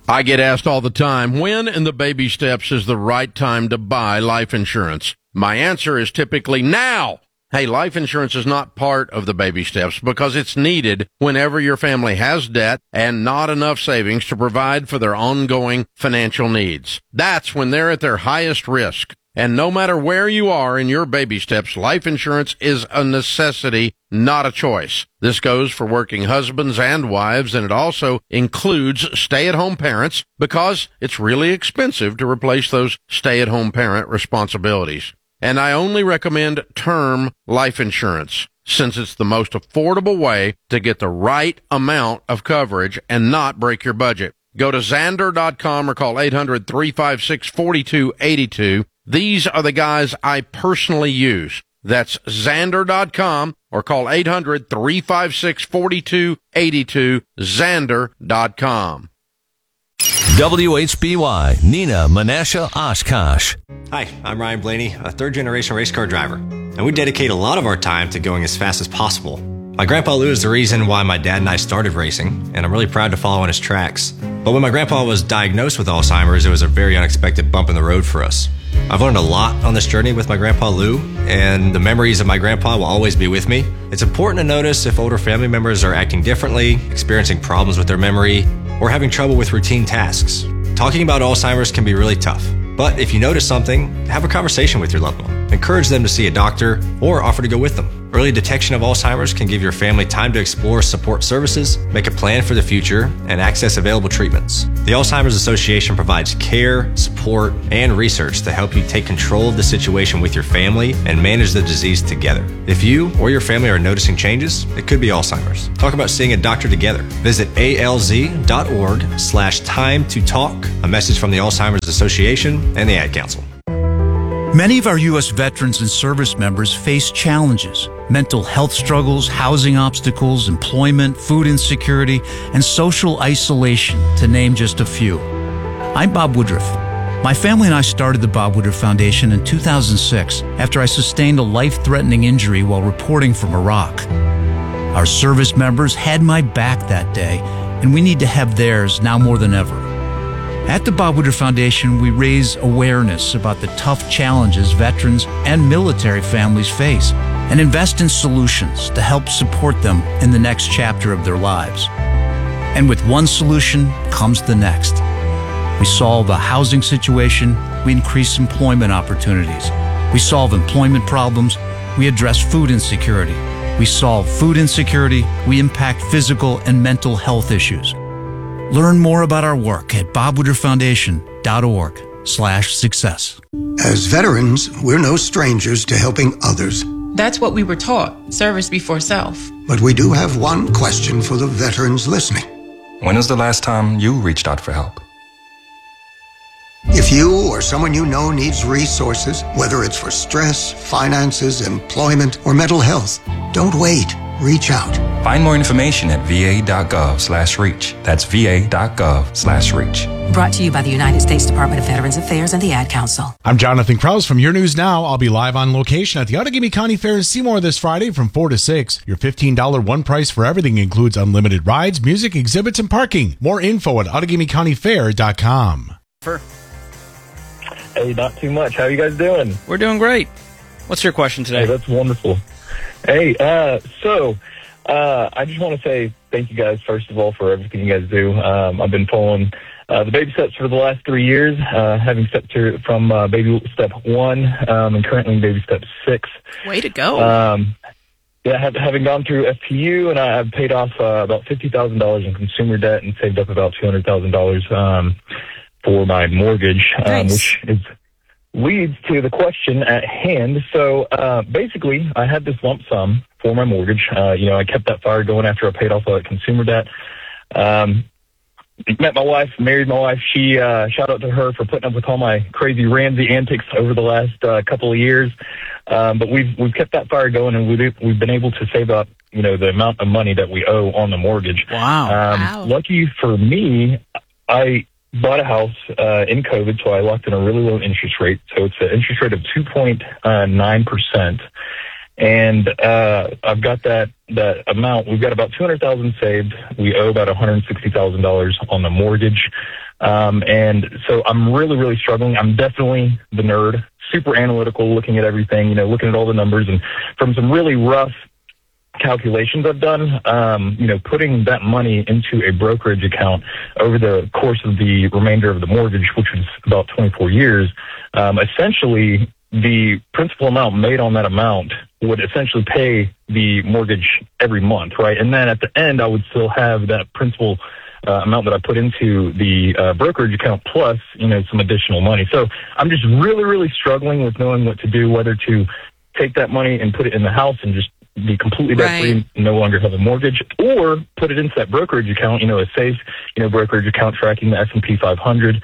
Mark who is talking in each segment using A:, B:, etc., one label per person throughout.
A: I get asked all the time, when in the baby steps is the right time to buy life insurance? My answer is typically now. Hey, life insurance is not part of the baby steps because it's needed whenever your family has debt and not enough savings to provide for their ongoing financial needs. That's when they're at their highest risk. And no matter where you are in your baby steps, life insurance is a necessity, not a choice. This goes for working husbands and wives, and it also includes stay-at-home parents because it's really expensive to replace those stay-at-home parent responsibilities. And I only recommend term life insurance since it's the most affordable way to get the right amount of coverage and not break your budget. Go to Xander.com or call 800-356-4282. These are the guys I personally use. That's Xander.com or call 800-356-4282, Xander.com.
B: WHBY, Nina Menasha Oshkosh.
C: Hi, I'm Ryan Blaney, a third-generation race car driver, and we dedicate a lot of our time to going as fast as possible. My grandpa Lou is the reason why my dad and I started racing, and I'm really proud to follow in his tracks. But when my grandpa was diagnosed with Alzheimer's, it was a very unexpected bump in the road for us. I've learned a lot on this journey with my grandpa Lou, and the memories of my grandpa will always be with me. It's important to notice if older family members are acting differently, experiencing problems with their memory, or having trouble with routine tasks. Talking about Alzheimer's can be really tough, but if you notice something, have a conversation with your loved one. Encourage them to see a doctor or offer to go with them. Early detection of Alzheimer's can give your family time to explore support services, make a plan for the future, and access available treatments. The Alzheimer's Association provides care, support, and research to help you take control of the situation with your family and manage the disease together. If you or your family are noticing changes, it could be Alzheimer's. Talk about seeing a doctor together. Visit alz.org/time to talk. A message from the Alzheimer's Association and the Ad Council.
D: Many of our U.S. veterans and service members face challenges: mental health struggles, housing obstacles, employment, food insecurity, and social isolation, to name just a few. I'm Bob Woodruff. My family and I started the Bob Woodruff Foundation in 2006 after I sustained a life-threatening injury while reporting from Iraq. Our service members had my back that day, and we need to have theirs now more than ever. At the Bob Woodruff Foundation, we raise awareness about the tough challenges veterans and military families face and invest in solutions to help support them in the next chapter of their lives. And with one solution comes the next. We solve a housing situation, we increase employment opportunities. We solve employment problems, we address food insecurity. We solve food insecurity, we impact physical and mental health issues. Learn more about our work at bobwoodrufffoundation.org/success.
E: As veterans, we're no strangers to helping others.
F: That's what we were taught, service before self.
E: But we do have one question for the veterans listening.
G: When was the last time you reached out for help?
E: If you or someone you know needs resources, whether it's for stress, finances, employment, or mental health, don't wait. Reach out.
G: Find more information at va.gov/reach. That's va.gov/reach.
H: Brought to you by the United States Department of Veterans Affairs and the Ad Council.
I: I'm Jonathan Krause from Your News Now. I'll be live on location at the Outagamie County Fair in Seymour this Friday from 4 to 6. Your $15 one price for everything includes unlimited rides, music, exhibits, and parking. More info at OutagamieCountyFair.com.
J: Hey, not too much. How you guys doing?
K: We're doing great. What's your question today?
J: Hey, that's wonderful. Hey, I just want to say thank you guys, first of all, for everything you guys do. I've been following the baby steps for the last 3 years, having stepped from baby step 1 and currently baby step 6.
K: Way to go.
J: Having gone through FPU, and I've paid off about $50,000 in consumer debt and saved up about $200,000 for my mortgage,
K: nice.
J: which leads to the question at hand. So basically, I had this lump sum for my mortgage. I kept that fire going after I paid off all that consumer debt. Met my wife, married my wife. She shout out to her for putting up with all my crazy Ramsey antics over the last couple of years. But we've kept that fire going, and we've been able to save up the amount of money that we owe on the mortgage.
K: Wow.
J: Lucky for me, I bought a house in COVID, so I locked in a really low interest rate. So it's an interest rate of 2.9%. And I've got that amount. We've got about $200,000 saved. We owe about $160,000 on the mortgage. And so I'm really, really struggling. I'm definitely the nerd, super analytical, looking at everything, looking at all the numbers, and from some really rough calculations I've done, putting that money into a brokerage account over the course of the remainder of the mortgage, which was about 24 years, essentially the principal amount made on that amount would essentially pay the mortgage every month, right? And then at the end, I would still have that principal amount that I put into the brokerage account plus, some additional money. So I'm just really, really struggling with knowing what to do, whether to take that money and put it in the house and just be completely debt-free and no longer have a mortgage, or put it into that brokerage account, a safe, brokerage account tracking the S&P 500,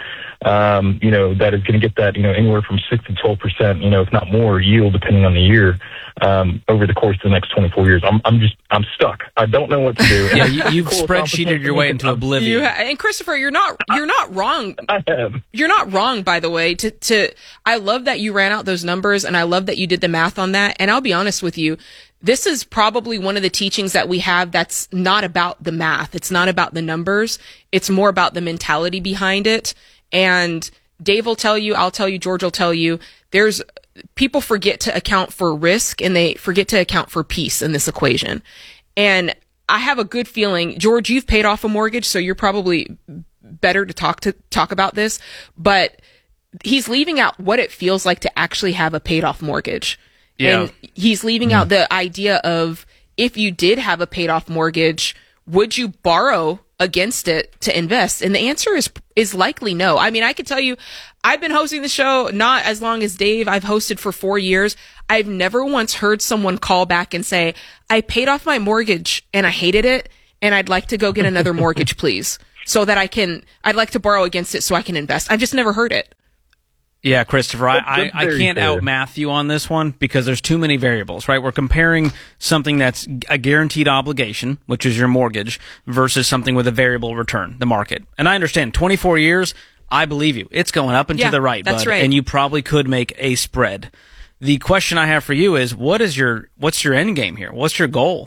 J: that is going to get that, anywhere from 6 to 12%, if not more yield, depending on the year, over the course of the next 24 years. I'm stuck. I don't know what to do.
K: Yeah, you've spreadsheeted your way into oblivion.
L: And Christopher, you're not wrong.
J: I have.
L: You're not wrong, by the way. I love that you ran out those numbers, and I love that you did the math on that. And I'll be honest with you, this is probably one of the teachings that we have that's not about the math. It's not about the numbers. It's more about the mentality behind it. And Dave will tell you, I'll tell you, George will tell you, people forget to account for risk and they forget to account for peace in this equation. And I have a good feeling, George, you've paid off a mortgage, so you're probably better to talk about this, but he's leaving out what it feels like to actually have a paid off mortgage.
K: Yeah.
L: And he's leaving out the idea of, if you did have a paid off mortgage, would you borrow against it to invest? And the answer is likely no. I mean, I can tell you, I've been hosting the show not as long as Dave. I've hosted for 4 years. I've never once heard someone call back and say, I paid off my mortgage and I hated it, and I'd like to go get another mortgage, please, so that I'd like to borrow against it so I can invest. I've just never heard it.
K: Yeah, Christopher, I can't out-math you on this one because there's too many variables, right? We're comparing something that's a guaranteed obligation, which is your mortgage, versus something with a variable return, the market. And I understand, 24 years, I believe you. It's going up and to the right,
L: that's
K: bud,
L: right.
K: And you probably could make a spread. The question I have for you is, what's your end game here? What's your goal?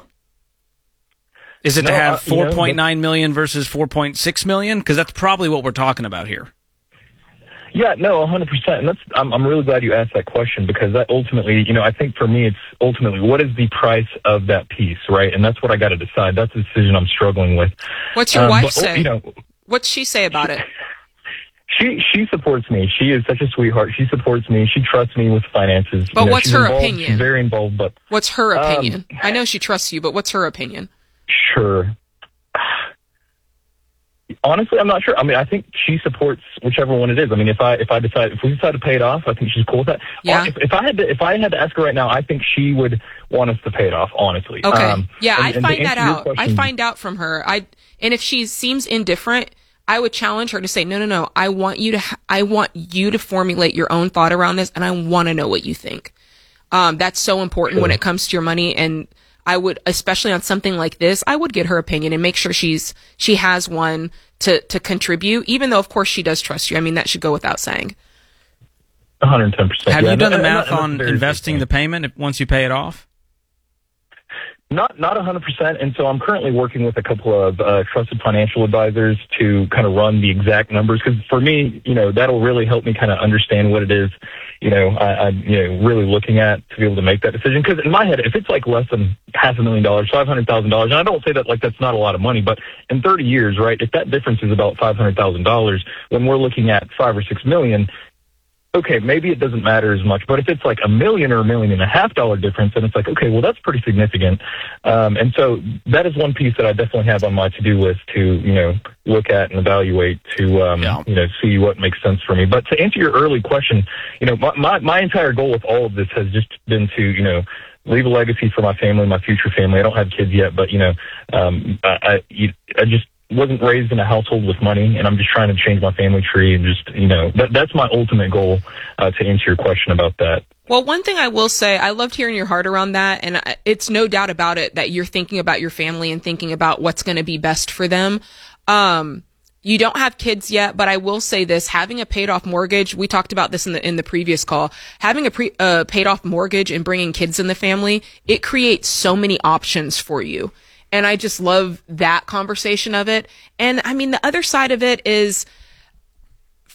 K: Is it to have 4.9 million versus 4.6 million? Because that's probably what we're talking about here.
J: Yeah, no, 100%. And I'm really glad you asked that question, because that ultimately, I think for me, it's ultimately what is the price of that piece, right? And that's what I got to decide. That's the decision I'm struggling with.
L: What's your wife say? What's she say about it?
J: She supports me. She is such a sweetheart. She supports me. She trusts me with finances.
L: But what's her opinion?
J: She's very involved. But
L: what's her opinion? I know she trusts you, but what's her opinion?
J: Sure. Honestly, I'm not sure. I mean, I think she supports whichever one it is. I mean, if we decide to pay it off, I think she's cool with that.
L: Yeah.
J: If I had to ask her right now, I think she would want us to pay it off, honestly.
L: Okay. I find that out. I find out from her. And if she seems indifferent, I would challenge her to say, no. I want you to formulate your own thought around this, and I want to know what you think. That's so important when it comes to your money. And I would, especially on something like this, I would get her opinion and make sure she has one to contribute, even though, of course, she does trust you. I mean, that should go without saying.
J: 110%.
K: Have you done the math on investing the payment once you pay it off?
J: Not 100%, and so I'm currently working with a couple of trusted financial advisors to kind of run the exact numbers, because for me, that'll really help me kind of understand what it is, I'm really looking at to be able to make that decision. Because in my head, if it's like less than $500,000, $500,000, and I don't say that like that's not a lot of money, but in 30 years, right, if that difference is about $500,000, when we're looking at $5 or $6 million, okay, maybe it doesn't matter as much, but if it's like $1 million or $1.5 million difference, then it's like, okay, well, that's pretty significant. And so that is one piece that I definitely have on my to-do list to, look at and evaluate to, see what makes sense for me. But to answer your early question, my entire goal with all of this has just been to, leave a legacy for my family, my future family. I don't have kids yet, but, I just wasn't raised in a household with money, and I'm just trying to change my family tree, and just, that's my ultimate goal, to answer your question about that.
L: Well, one thing I will say, I loved hearing your heart around that, and it's no doubt about it that you're thinking about your family and thinking about what's going to be best for them. You don't have kids yet, but I will say this, having a paid off mortgage, we talked about this in the previous call, having a paid off mortgage and bringing kids in the family, it creates so many options for you. And I just love that conversation of it. And I mean, the other side of it is,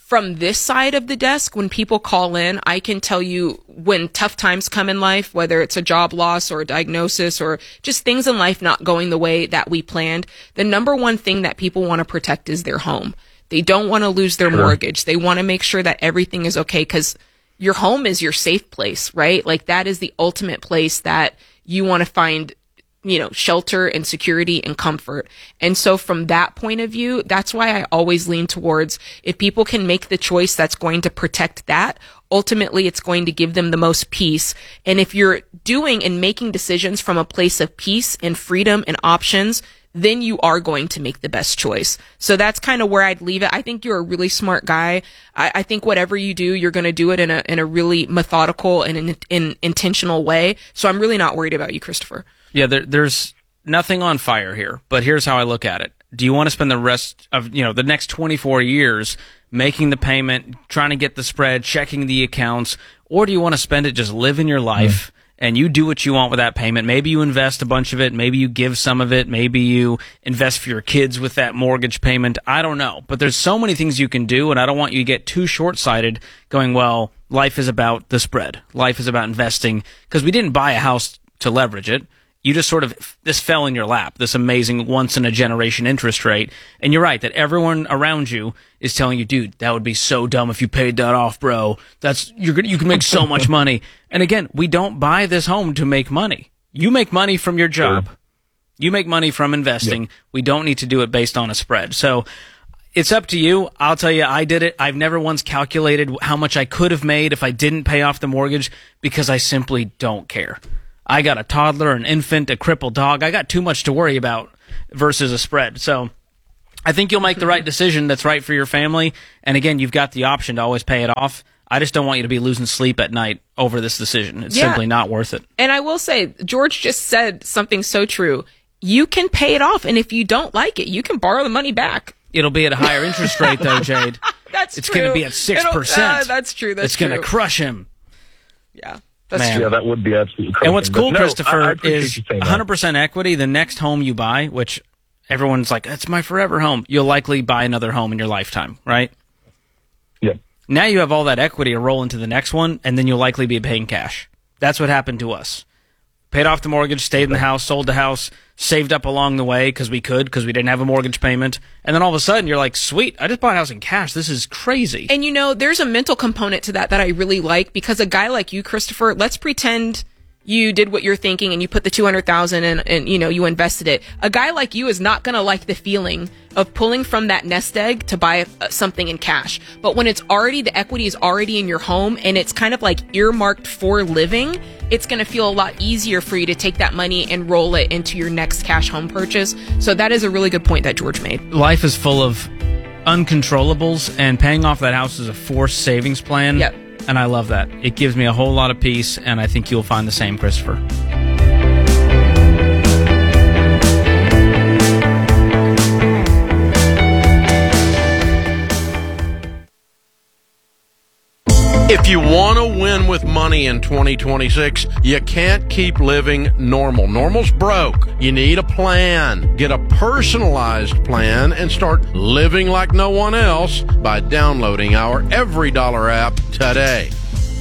L: from this side of the desk, when people call in, I can tell you when tough times come in life, whether it's a job loss or a diagnosis or just things in life not going the way that we planned, the number one thing that people want to protect is their home. They don't want to lose their mortgage. They want to make sure that everything is okay, because your home is your safe place, right? Like, that is the ultimate place that you want to find, shelter and security and comfort. And so from that point of view, that's why I always lean towards, if people can make the choice that's going to protect that, ultimately it's going to give them the most peace. And if you're doing and making decisions from a place of peace and freedom and options, then you are going to make the best choice. So that's kind of where I'd leave it. I think you're a really smart guy. I think whatever you do, you're going to do it in a really methodical and in intentional way. So I'm really not worried about you, Christopher.
K: Yeah, there's nothing on fire here, but here's how I look at it. Do you want to spend the rest of, the next 24 years making the payment, trying to get the spread, checking the accounts, or do you want to spend it just living your life and you do what you want with that payment? Maybe you invest a bunch of it, maybe you give some of it, maybe you invest for your kids with that mortgage payment. I don't know, but there's so many things you can do, and I don't want you to get too short-sighted going, well, life is about the spread. Life is about investing, because we didn't buy a house to leverage it. You just this fell in your lap, this amazing once-in-a-generation interest rate. And you're right that everyone around you is telling you, dude, that would be so dumb if you paid that off, bro. You can make so much money. And again, we don't buy this home to make money. You make money from your job. Sure. You make money from investing. Yep. We don't need to do it based on a spread. So it's up to you. I'll tell you, I did it. I've never once calculated how much I could have made if I didn't pay off the mortgage, because I simply don't care. I got a toddler, an infant, a crippled dog. I got too much to worry about versus a spread. So I think you'll make the right decision that's right for your family. And again, you've got the option to always pay it off. I just don't want you to be losing sleep at night over this decision. It's simply not worth it.
L: And I will say, George just said something so true. You can pay it off, and if you don't like it, you can borrow the money back.
K: It'll be at a higher interest rate, though, Jade.
L: It's
K: going to be at 6%.
L: That's true.
K: It's going to crush him.
L: Yeah.
J: Yeah, that would be absolutely crazy.
K: And what's cool, Christopher, is 100% equity. The next home you buy, which everyone's like, that's my forever home, you'll likely buy another home in your lifetime, right?
J: Yeah.
K: Now you have all that equity to roll into the next one, and then you'll likely be paying cash. That's what happened to us. Paid off the mortgage, stayed in the house, sold the house, saved up along the way because we didn't have a mortgage payment. And then all of a sudden, you're like, sweet, I just bought a house in cash. This is crazy.
L: And there's a mental component to that I really like, because a guy like you, Christopher, let's pretend you did what you're thinking and you put the $200,000 and you invested it. A guy like you is not going to like the feeling of pulling from that nest egg to buy something in cash. But when the equity is already in your home and it's kind of like earmarked for living, it's going to feel a lot easier for you to take that money and roll it into your next cash home purchase. So that is a really good point that George made.
K: Life is full of uncontrollables, and paying off that house is a forced savings plan.
L: Yep.
K: And I love that. It gives me a whole lot of peace, and I think you'll find the same, Christopher.
A: If you want to win with money in 2026, you can't keep living normal. Normal's broke. You need a plan. Get a personalized plan and start living like no one else by downloading our Every Dollar app today.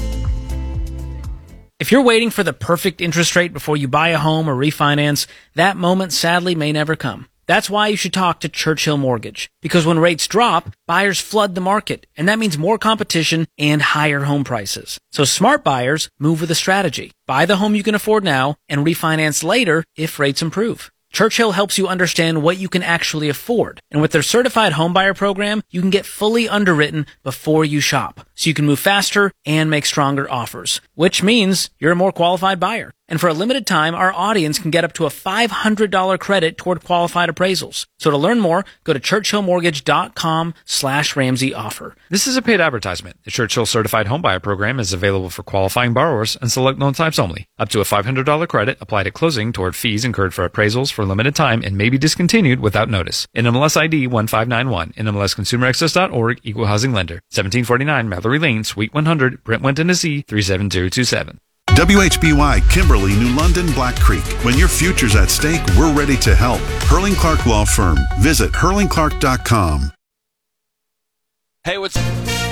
K: If you're waiting for the perfect interest rate before you buy a home or refinance, that moment sadly may never come. That's why you should talk to Churchill Mortgage. Because when rates drop, buyers flood the market, and that means more competition and higher home prices. So smart buyers move with a strategy. Buy the home you can afford now and refinance later if rates improve. Churchill helps you understand what you can actually afford. And with their certified homebuyer program, you can get fully underwritten before you shop. So you can move faster and make stronger offers, which means you're a more qualified buyer. And for a limited time, our audience can get up to a $500 credit toward qualified appraisals. So to learn more, go to churchillmortgage.com/Ramsey offer.
M: This is a paid advertisement. The Churchill Certified Homebuyer Program is available for qualifying borrowers and select loan types only. Up to a $500 credit applied at closing toward fees incurred for appraisals for a limited time and may be discontinued without notice. NMLS ID 1591, NMLSConsumerAccess.org, Equal Housing Lender, 1749 Mallory Lane, Suite 100, Brentwood, Tennessee, 37027.
N: WHBY, Kimberly, New London, Black Creek. When your future's at stake, we're ready to help. Hurling Clark Law Firm. Visit hurlingclark.com.
O: Hey, what's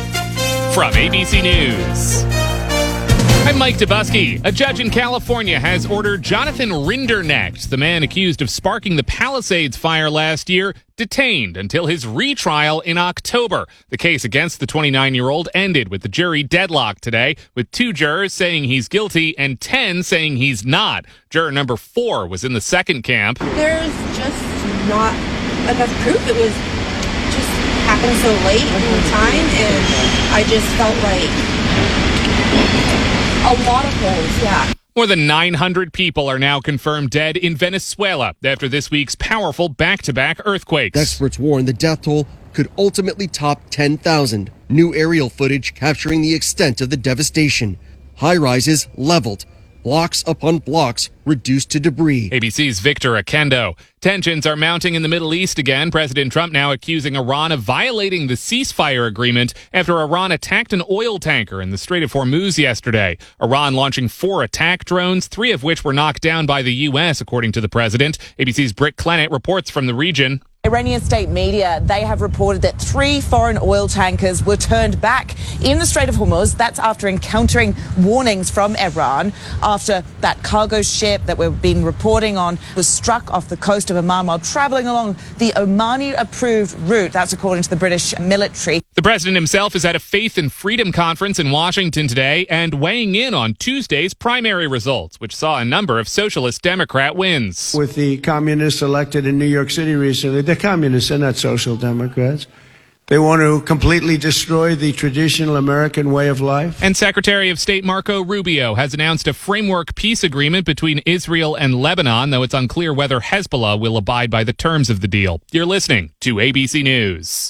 O: from ABC News. I'm Mike Dubusky. A judge in California has ordered Jonathan Rinderknecht, the man accused of sparking the Palisades fire last year, detained until his retrial in October. The case against the 29-year-old ended with the jury deadlocked today, with 2 jurors saying he's guilty and 10 saying he's not. Juror number 4 was in the second camp.
P: There's just not enough proof. It was just happened so late in time, and I just felt like a lot of holes, yeah.
O: More than 900 people are now confirmed dead in Venezuela after this week's powerful back-to-back earthquakes.
Q: Experts warn the death toll could ultimately top 10,000. New aerial footage capturing the extent of the devastation. High-rises leveled. Blocks upon blocks reduced to debris.
O: ABC's Victor Akendo. Tensions are mounting in the Middle East again. President Trump now accusing Iran of violating the ceasefire agreement after Iran attacked an oil tanker in the Strait of Hormuz yesterday. Iran launching 4 attack drones, 3 of which were knocked down by the U.S., according to the president. ABC's Britt Clennett reports from the region.
R: Iranian state media, they have reported that 3 foreign oil tankers were turned back in the Strait of Hormuz. That's after encountering warnings from Iran after that cargo ship that we've been reporting on was struck off the coast of Oman while traveling along the Omani-approved route. That's according to the British military.
O: The president himself is at a Faith and Freedom conference in Washington today and weighing in on Tuesday's primary results, which saw a number of socialist Democrat wins.
S: With the communists elected in New York City recently, they're communists, they're not social democrats. They want to completely destroy the traditional American way of life.
O: And Secretary of State Marco Rubio has announced a framework peace agreement between Israel and Lebanon, though it's unclear whether Hezbollah will abide by the terms of the deal. You're listening to ABC News.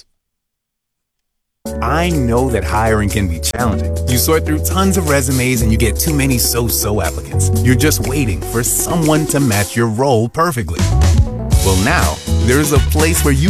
T: I know that hiring can be challenging. You sort through tons of resumes and you get too many so-so applicants. You're just waiting for someone to match your role perfectly. Well, now, there's a place where you